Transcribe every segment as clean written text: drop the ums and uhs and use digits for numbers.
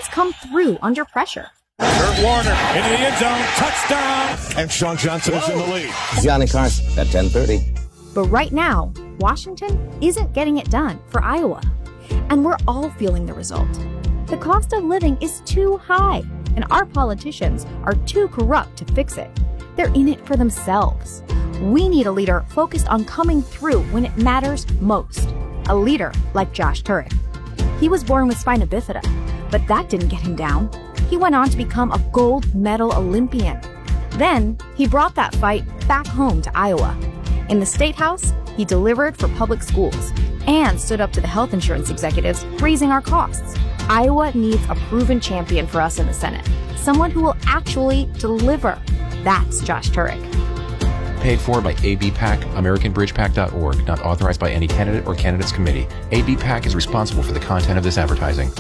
come through under pressure. Kurt Warner into the end zone, touchdown, and Sean Johnson is in the lead. Johnny Carson at 10:30. But right now, Washington isn't getting it done for Iowa. And we're all feeling the result. The cost of living is too high, and our politicians are too corrupt to fix it. They're in it for themselves. We need a leader focused on coming through when it matters most. A leader like Josh Turek. He was born with spina bifida, but that didn't get him down. He went on to become a gold medal Olympian. Then he brought that fight back home to Iowa. In the State House, he delivered for public schools and stood up to the health insurance executives raising our costs. Iowa needs a proven champion for us in the Senate. Someone who will actually deliver. That's Josh Turek. Paid for by ABPAC, AmericanBridgePAC.org, not authorized by any candidate or candidates committee. ABPAC is responsible for the content of this advertising.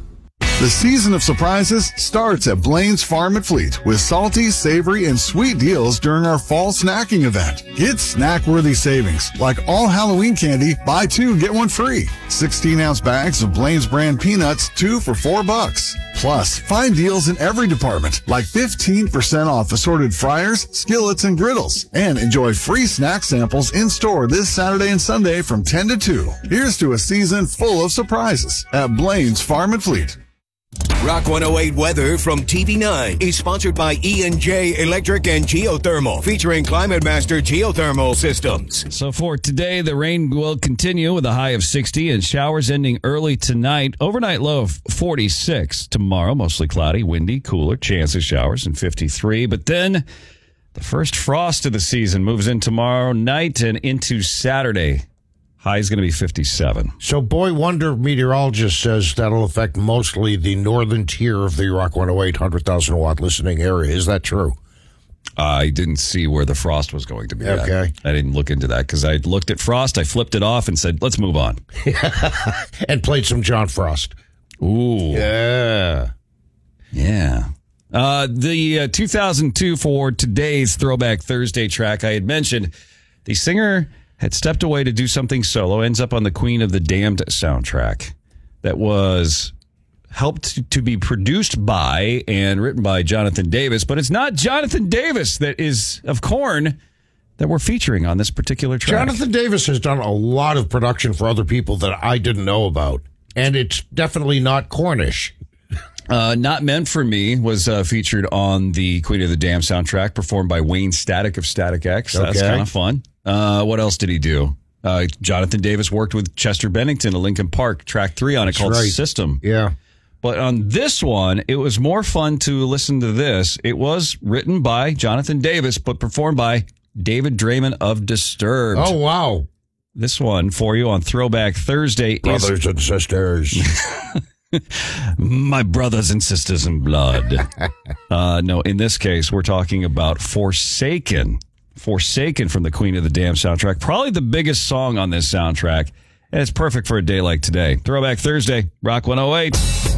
The season of surprises starts at Blaine's Farm and Fleet with salty, savory, and sweet deals during our fall snacking event. Get snack-worthy savings like all Halloween candy, buy two, get one free. 16-ounce bags of Blaine's brand peanuts, 2 for $4. Plus, find deals in every department like 15% off assorted fryers, skillets, and griddles. And enjoy free snack samples in store this Saturday and Sunday from 10 to 2. Here's to a season full of surprises at Blaine's Farm and Fleet. Rock 108 weather from TV9 is sponsored by E&J Electric and Geothermal, featuring Climate Master Geothermal Systems. So for today, the rain will continue with a high of 60 and showers ending early tonight. Overnight low of 46. Tomorrow, mostly cloudy, windy, cooler, chance of showers and 53. But then the first frost of the season moves in tomorrow night and into Saturday. High is going to be 57. So Boy Wonder meteorologist says that'll affect mostly the northern tier of the Rock 108 100,000 watt listening area. Is that true? I didn't see where the frost was going to be. Okay. I didn't look into that because I looked at frost, I flipped it off and said, let's move on. And played some John Frost. Ooh. Yeah. Yeah. The 2002 for today's Throwback Thursday track, I had mentioned the singer had stepped away to do something solo, ends up on the Queen of the Damned soundtrack that was helped to be produced by and written by Jonathan Davis. But it's not Jonathan Davis that is of Korn that we're featuring on this particular track. Jonathan Davis has done a lot of production for other people that I didn't know about, and it's definitely not Cornish. Not Meant for Me was featured on the Queen of the Damned soundtrack, performed by Wayne Static of Static X. Okay. That's kind of fun. What else did he do? Jonathan Davis worked with Chester Bennington of Linkin Park, track 3 on it called System. Yeah. But on this one, it was more fun to listen to this. It was written by Jonathan Davis, but performed by David Draymond of Disturbed. Oh, wow. This one for you on Throwback Thursday. Brothers and sisters. My brothers and sisters in blood. No, in this case, we're talking about Forsaken. Forsaken from the Queen of the Damned soundtrack. Probably the biggest song on this soundtrack. And it's perfect for a day like today. Throwback Thursday, Rock 108.